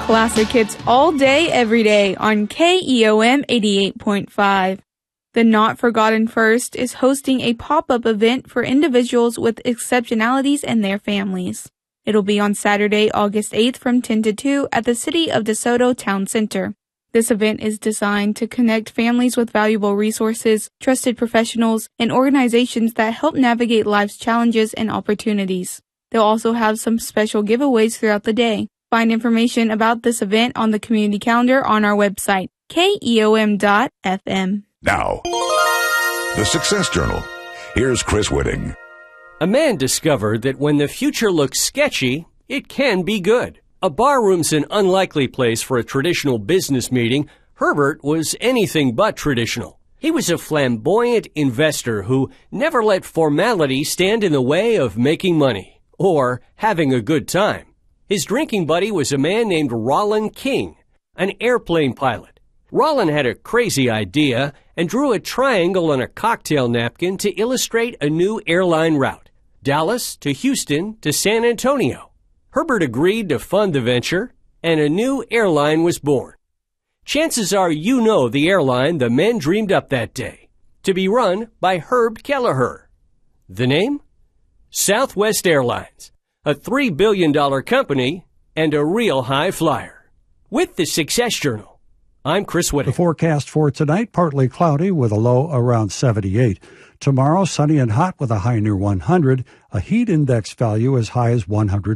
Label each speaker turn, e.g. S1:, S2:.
S1: Classic hits all day, every day on KEOM 88.5. The Not Forgotten First is hosting a pop-up event for individuals with exceptionalities and their families. It'll be on Saturday, August 8th from 10 to 2 at the City of DeSoto Town Center. This event is designed to connect families with valuable resources, trusted professionals, and organizations that help navigate life's challenges and opportunities. They'll also have some special giveaways throughout the day. Find information about this event on the community calendar on our website, keom.fm.
S2: Now, the Success Journal. Here's Chris Whitting.
S3: A man discovered that when the future looks sketchy, it can be good. A barroom's an unlikely place for a traditional business meeting. Herbert was anything but traditional. He was a flamboyant investor who never let formality stand in the way of making money or having a good time. His drinking buddy was a man named Rollin King, an airplane pilot. Rollin had a crazy idea and drew a triangle on a cocktail napkin to illustrate a new airline route, Dallas to Houston to San Antonio. Herbert agreed to fund the venture, and a new airline was born. Chances are you know the airline the men dreamed up that day, to be run by Herb Kelleher. The name? Southwest Airlines, a $3 billion company and a real high flyer. With the Success Journal, I'm Chris Whitting.
S4: The forecast for tonight, partly cloudy with a low around 78. Tomorrow, sunny and hot with a high near 100. A heat index value as high as 100.